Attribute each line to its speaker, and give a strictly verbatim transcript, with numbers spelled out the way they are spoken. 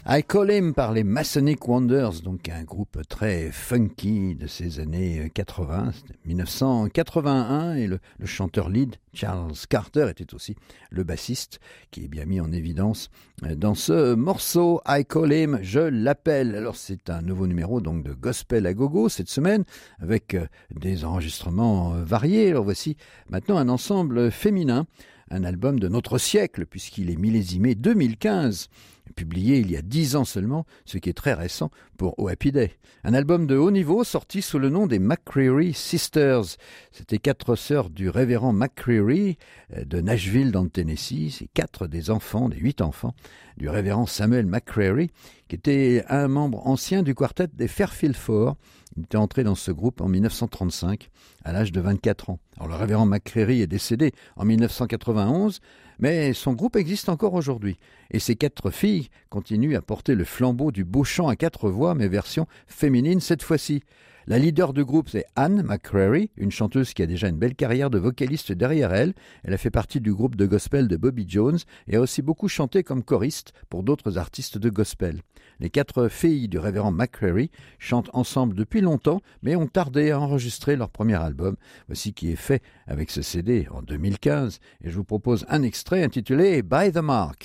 Speaker 1: I Call Him par les Masonic Wonders, donc un groupe très funky de ces années quatre-vingts, dix-neuf cent quatre-vingt-un, et le, le chanteur lead, Charles Carter, était aussi le bassiste, qui est bien mis en évidence dans ce morceau I Call Him, je l'appelle. Alors c'est un nouveau numéro donc de Gospel à Gogo cette semaine, avec des enregistrements variés. Alors voici maintenant un ensemble féminin, un album de notre siècle, puisqu'il est millésimé deux mille quinze, publié il y a dix ans seulement, ce qui est très récent pour Oh Happy Day. Un album de haut niveau sorti sous le nom des McCreary Sisters. C'était quatre sœurs du révérend McCreary de Nashville dans le Tennessee. C'est quatre des enfants, des huit enfants du révérend Samuel McCreary, qui était un membre ancien du quartet des Fairfield Four. Il était entré dans ce groupe en dix-neuf cent trente-cinq, à l'âge de vingt-quatre ans. Alors le révérend McCreary est décédé en dix-neuf cent quatre-vingt-onze, mais son groupe existe encore aujourd'hui. Et ces quatre filles continuent à porter le flambeau du beau chant à quatre voix, mais version féminine cette fois-ci. La leader du groupe, c'est Anne McCreary, une chanteuse qui a déjà une belle carrière de vocaliste derrière elle. Elle a fait partie du groupe de gospel de Bobby Jones et a aussi beaucoup chanté comme choriste pour d'autres artistes de gospel. Les quatre filles du révérend McCreary chantent ensemble depuis longtemps, mais ont tardé à enregistrer leur premier album. Voici qui est fait avec ce C D en deux mille quinze. Et je vous propose un extrait intitulé « By the Mark ».